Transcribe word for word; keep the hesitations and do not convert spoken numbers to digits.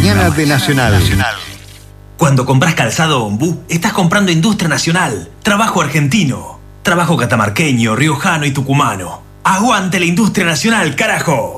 mañana de Nacional. Cuando compras calzado Ombú, estás comprando industria nacional, trabajo argentino, trabajo catamarqueño, riojano y tucumano. ¡Aguante la industria nacional, carajo!